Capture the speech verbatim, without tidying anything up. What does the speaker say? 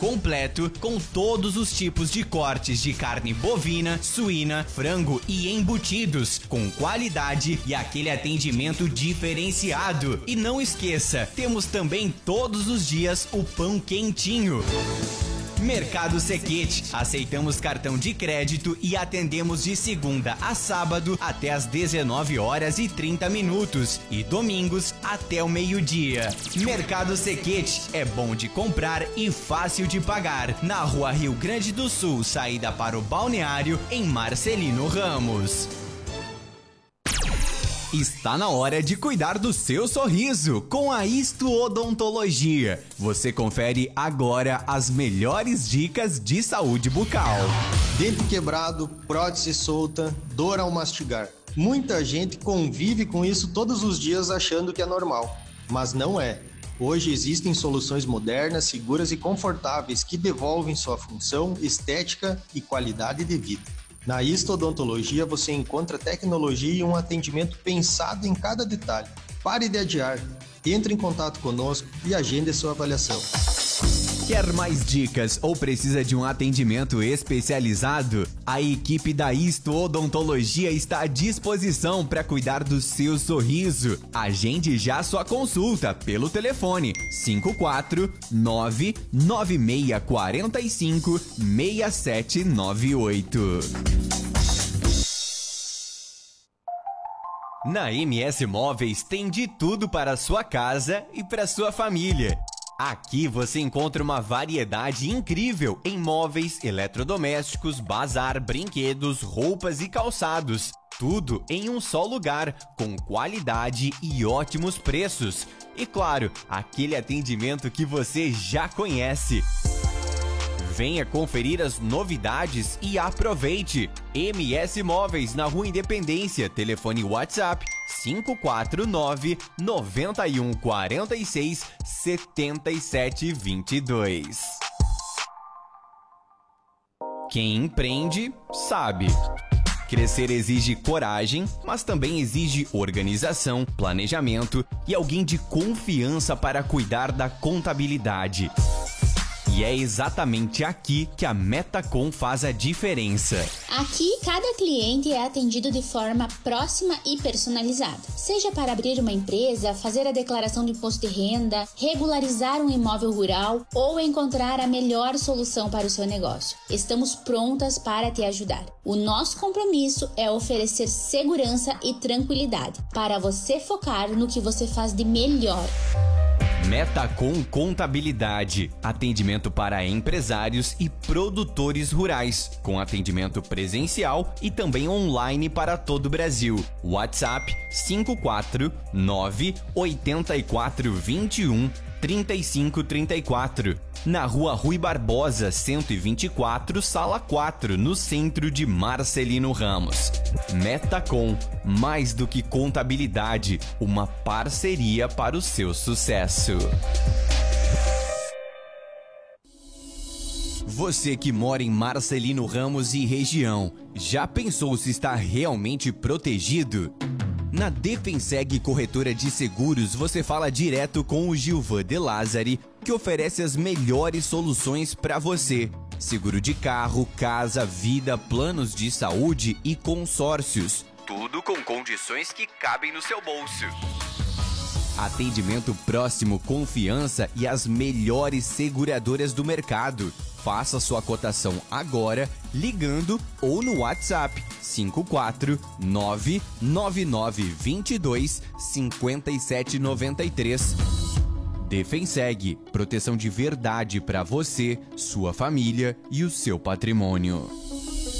completo com todos os tipos de cortes de carne bovina, suína, frango e embutidos, com qualidade e aquele atendimento diferenciado. E não esqueça, temos também todos os dias o pão quentinho. Mercado Sequete. Aceitamos cartão de crédito e atendemos de segunda a sábado até às dezenove horas e trinta minutos e domingos até o meio-dia. Mercado Sequete é bom de comprar e fácil de pagar. Na Rua Rio Grande do Sul, saída para o Balneário, em Marcelino Ramos. Está na hora de cuidar do seu sorriso com a Isto Odontologia. Você confere agora as melhores dicas de saúde bucal. Dente quebrado, prótese solta, dor ao mastigar. Muita gente convive com isso todos os dias achando que é normal, mas não é. Hoje existem soluções modernas, seguras e confortáveis que devolvem sua função, estética e qualidade de vida. Na Isto Odontologia você encontra tecnologia e um atendimento pensado em cada detalhe. Pare de adiar, entre em contato conosco e agende a sua avaliação. Quer mais dicas ou precisa de um atendimento especializado? A equipe da Isto Odontologia está à disposição para cuidar do seu sorriso. Agende já sua consulta pelo telefone cinco quatro nove nove seis quatro cinco seis sete nove oito. Na M S Móveis tem de tudo para a sua casa e para sua família. Aqui você encontra uma variedade incrível em móveis, eletrodomésticos, bazar, brinquedos, roupas e calçados. Tudo em um só lugar, com qualidade e ótimos preços. E claro, aquele atendimento que você já conhece. Venha conferir as novidades e aproveite. M S Móveis na Rua Independência, telefone WhatsApp cinco quatro nove nove um quatro seis sete sete dois dois. Quem empreende, sabe. Crescer exige coragem, mas também exige organização, planejamento e alguém de confiança para cuidar da contabilidade. E é exatamente aqui que a Metacom faz a diferença. Aqui, cada cliente é atendido de forma próxima e personalizada. Seja para abrir uma empresa, fazer a declaração do imposto de renda, regularizar um imóvel rural ou encontrar a melhor solução para o seu negócio. Estamos prontas para te ajudar. O nosso compromisso é oferecer segurança e tranquilidade para você focar no que você faz de melhor. Metacom Contabilidade, atendimento para empresários e produtores rurais, com atendimento presencial e também online para todo o Brasil. WhatsApp cinco quatro nove oito quatro dois um três cinco três quatro. Na Rua Rui Barbosa, cento e vinte e quatro, Sala quatro, no centro de Marcelino Ramos. Metacom, mais do que contabilidade, uma parceria para o seu sucesso. Você que mora em Marcelino Ramos e região, já pensou se está realmente protegido? Na Defenseg Corretora de Seguros, você fala direto com o Gilvan De Lázari, que oferece as melhores soluções para você. Seguro de carro, casa, vida, planos de saúde e consórcios. Tudo com condições que cabem no seu bolso. Atendimento próximo, confiança e as melhores seguradoras do mercado. Faça sua cotação agora, ligando ou no WhatsApp cinco quatro nove nove nove dois dois cinco sete nove três. Defenseg, proteção de verdade para você, sua família e o seu patrimônio.